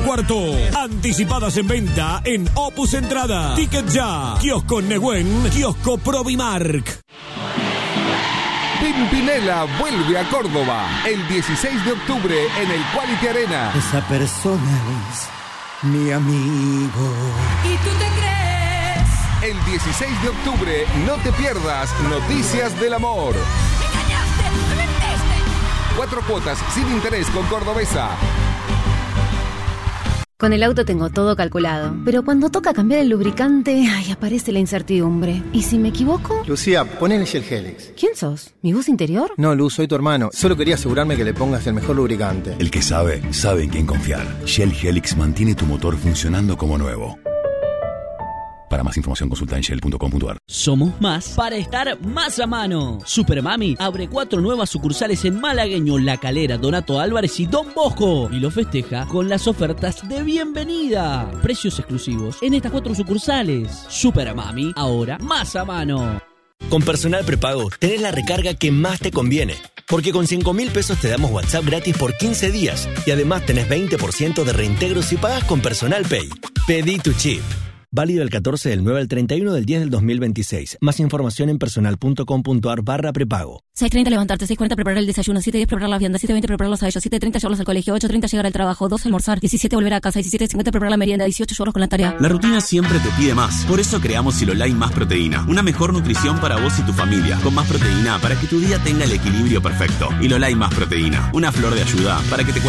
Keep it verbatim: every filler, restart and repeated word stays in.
cuarto. Anticipadas en venta en Opus Entrada. Ticket Ya. Kiosco Neguen. Kiosco Provimark. Pimpinela vuelve a Córdoba el dieciséis de octubre en el Quality Arena. Esa persona es mi amigo. ¿Y tú te crees? El dieciséis de octubre no te pierdas Noticias del Amor. ¡Me engañaste! ¡Me mentiste! Cuatro cuotas sin interés con Cordobesa. Con el auto tengo todo calculado, pero cuando toca cambiar el lubricante, ay, aparece la incertidumbre. ¿Y si me equivoco? Lucía, ponele Shell Helix. ¿Quién sos? ¿Mi voz interior? No, Luz, soy tu hermano. Solo quería asegurarme que le pongas el mejor lubricante. El que sabe, sabe en quién confiar. Shell Helix mantiene tu motor funcionando como nuevo. Para más información consulta en shell punto com punto a r. Somos más para estar más a mano. Supermami abre cuatro nuevas sucursales en Malagueño, La Calera, Donato Álvarez y Don Bosco. Y lo festeja con las ofertas de bienvenida. Precios exclusivos en estas cuatro sucursales. Supermami, ahora más a mano. Con Personal Prepago tenés la recarga que más te conviene. Porque con cinco mil pesos te damos WhatsApp gratis por quince días. Y además tenés veinte por ciento de reintegro si pagas con Personal Pay. Pedí tu chip. Válido el catorce del nueve al treinta y uno del diez del dos mil veintiséis. Más información en personal punto com punto a r barra prepago. seis treinta levantarte, seis cuarenta preparar el desayuno, siete diez preparar la vianda, siete veinte prepararlos a ellos, siete treinta llevarlos al colegio, ocho treinta llegar al trabajo, doce almorzar, diecisiete volver a casa, diecisiete cincuenta preparar la merienda, dieciocho llevarlos con la tarea. La rutina siempre te pide más. Por eso creamos Silolai Más Proteína. Una mejor nutrición para vos y tu familia. Con más proteína para que tu día tenga el equilibrio perfecto. Silolai Más Proteína. Una flor de ayuda para que te